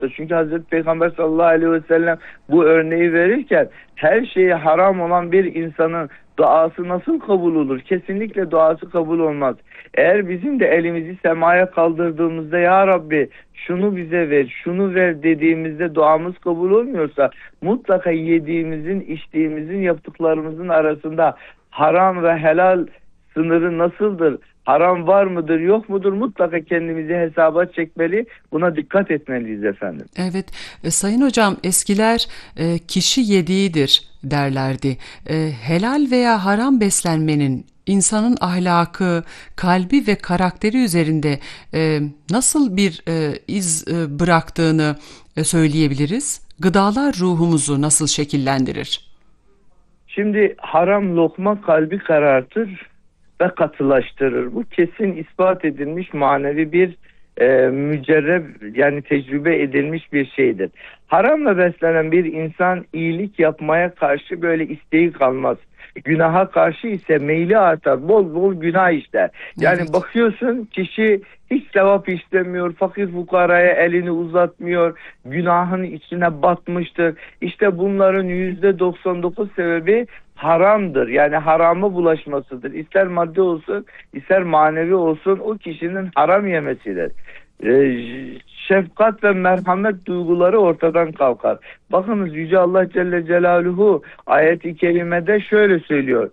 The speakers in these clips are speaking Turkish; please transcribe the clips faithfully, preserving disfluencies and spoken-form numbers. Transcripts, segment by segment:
Çünkü Hazreti Peygamber sallallahu aleyhi ve sellem bu örneği verirken her şeyi haram olan bir insanın duası nasıl kabul olur? Kesinlikle duası kabul olmaz. Eğer bizim de elimizi semaya kaldırdığımızda ya Rabbi şunu bize ver, şunu ver dediğimizde duamız kabul olmuyorsa mutlaka yediğimizin, içtiğimizin, yaptıklarımızın arasında haram ve helal sınırı nasıldır? Haram var mıdır, yok mudur? Mutlaka kendimizi hesaba çekmeli. Buna dikkat etmeliyiz efendim. Evet, e, Sayın Hocam, eskiler e, kişi yediğidir derlerdi. E, helal veya haram beslenmenin insanın ahlakı, kalbi ve karakteri üzerinde e, nasıl bir e, iz e, bıraktığını e, söyleyebiliriz? Gıdalar ruhumuzu nasıl şekillendirir? Şimdi haram lokma kalbi karartır ve katılaştırır. Bu kesin ispat edilmiş manevi bir e, mücerreb, yani tecrübe edilmiş bir şeydir. Haramla beslenen bir insan iyilik yapmaya karşı böyle isteği kalmaz. Günaha karşı ise meyli artar. Bol bol günah işler. Yani evet, bakıyorsun kişi hiç sevap işlemiyor. Fakir fukaraya elini uzatmıyor. Günahın içine batmıştır. İşte bunların yüzde doksan dokuz sebebi haramdır. Yani harama bulaşmasıdır. İster maddi olsun, ister manevi olsun, o kişinin haram yemesidir. Ee, şefkat ve merhamet duyguları ortadan kalkar. Bakınız Yüce Allah Celle Celaluhu ayet-i kerimede şöyle söylüyor.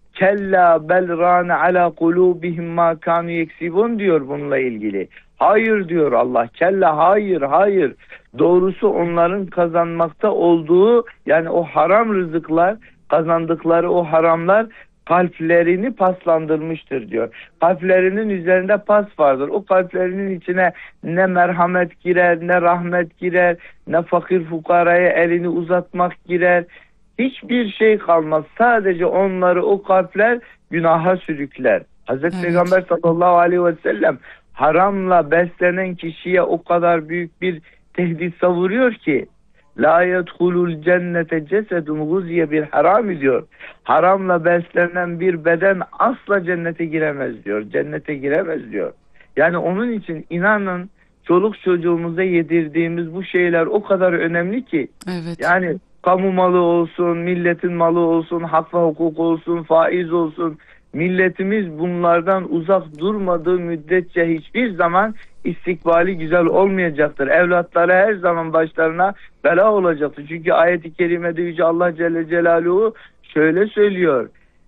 Kella bel râne alâ kulûbihim mâ kânû yeksibun diyor bununla ilgili. Hayır diyor Allah. Kella hayır hayır. Doğrusu onların kazanmakta olduğu, yani o haram rızıklar, kazandıkları o haramlar kalplerini paslandırmıştır diyor. Kalplerinin üzerinde pas vardır. O kalplerinin içine ne merhamet girer, ne rahmet girer, ne fakir fukaraya elini uzatmak girer. Hiçbir şey kalmaz. Sadece onları o kalpler günaha sürükler. Hazreti evet. Peygamber sallallahu aleyhi ve sellem haramla beslenen kişiye o kadar büyük bir tehdit savuruyor ki la yedhulul cennete cesedun guziye bir haram diyor. Haramla beslenen bir beden asla cennete giremez diyor. Cennete giremez diyor. Yani onun için inanın çoluk çocuğumuza yedirdiğimiz bu şeyler o kadar önemli ki. Evet. Yani kamu malı olsun, milletin malı olsun, hak ve hukuk olsun, faiz olsun. Milletimiz bunlardan uzak durmadığı müddetçe hiçbir zaman istikbali güzel olmayacaktır. Evlatları her zaman başlarına bela olacaktır. Çünkü ayet-i kerimede Yüce Allah Celle Celaluhu şöyle söylüyor.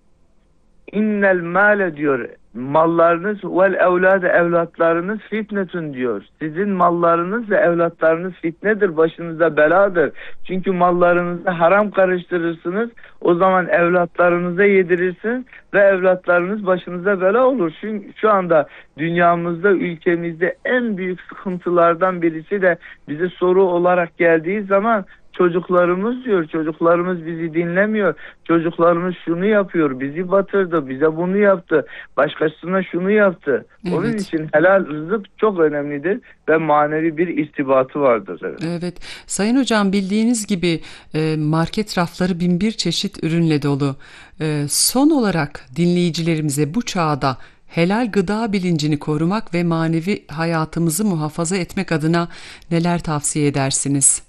İnnel mâle diyor. Mallarınız vel evlâde evlatlarınız fitnetun diyor. Sizin mallarınız ve evlatlarınız fitnedir, başınıza beladır. Çünkü mallarınızı haram karıştırırsınız. O zaman evlatlarınıza yedirirsiniz ve evlatlarınız başınıza bela olur. Çünkü şu anda dünyamızda, ülkemizde en büyük sıkıntılardan birisi de bize soru olarak geldiği zaman çocuklarımız diyor, çocuklarımız bizi dinlemiyor, çocuklarımız şunu yapıyor, bizi batırdı, bize bunu yaptı, başkasına şunu yaptı. Evet. Onun için helal rızık çok önemlidir ve manevi bir irtibatı vardır. Evet. Evet. Sayın Hocam, bildiğiniz gibi market rafları bin bir çeşit ürünle dolu. Son olarak dinleyicilerimize bu çağda helal gıda bilincini korumak ve manevi hayatımızı muhafaza etmek adına neler tavsiye edersiniz?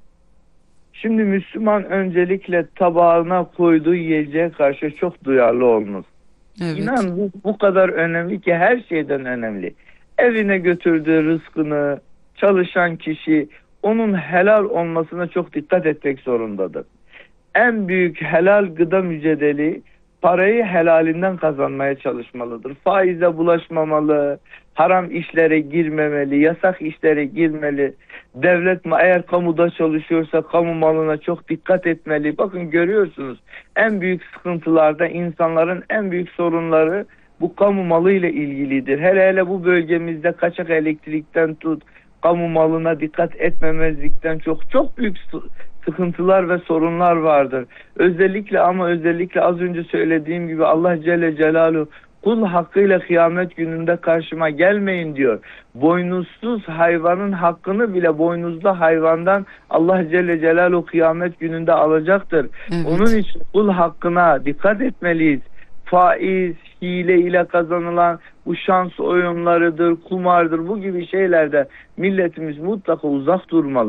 Şimdi Müslüman öncelikle tabağına koyduğu yiyeceğe karşı çok duyarlı olunuz. Evet. İnan bu, bu kadar önemli ki her şeyden önemli. Evine götürdüğü rızkını çalışan kişi onun helal olmasına çok dikkat etmek zorundadır. En büyük helal gıda mücadele parayı helalinden kazanmaya çalışmalıdır. Faize bulaşmamalı, haram işlere girmemeli, yasak işlere girmeli. Devlet eğer kamuda çalışıyorsa kamu malına çok dikkat etmeli. Bakın görüyorsunuz en büyük sıkıntılarda insanların en büyük sorunları bu kamu malı ile ilgilidir. Hele hele bu bölgemizde kaçak elektrikten tut, kamu malına dikkat etmemezlikten çok çok büyük sıkıntılar ve sorunlar vardır. Özellikle ama özellikle az önce söylediğim gibi Allah Celle Celaluhu kul hakkıyla kıyamet gününde karşıma gelmeyin diyor. Boynuzsuz hayvanın hakkını bile boynuzlu hayvandan Allah Celle Celaluhu kıyamet gününde alacaktır. Evet. Onun için kul hakkına dikkat etmeliyiz. Faiz, hile ile kazanılan bu şans oyunlarıdır, kumardır, bu gibi şeylerde milletimiz mutlaka uzak durmalı.